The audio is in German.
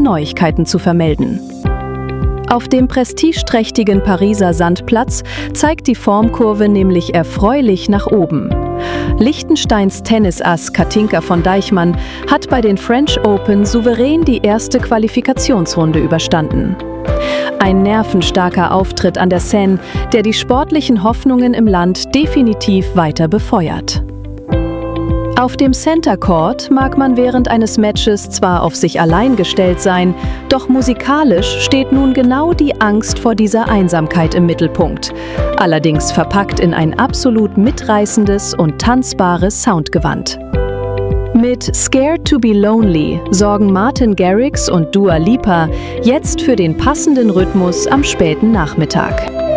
Neuigkeiten zu vermelden. Auf dem prestigeträchtigen Pariser Sandplatz zeigt die Formkurve nämlich erfreulich nach oben. Liechtensteins Tennisass Katinka von Deichmann hat bei den French Open souverän die erste Qualifikationsrunde überstanden. Ein nervenstarker Auftritt an der Seine, der die sportlichen Hoffnungen im Land definitiv weiter befeuert. Auf dem Center Court mag man während eines Matches zwar auf sich allein gestellt sein, doch musikalisch steht nun genau die Angst vor dieser Einsamkeit im Mittelpunkt, allerdings verpackt in ein absolut mitreißendes und tanzbares Soundgewand. Mit Scared to be Lonely sorgen Martin Garrix und Dua Lipa jetzt für den passenden Rhythmus am späten Nachmittag.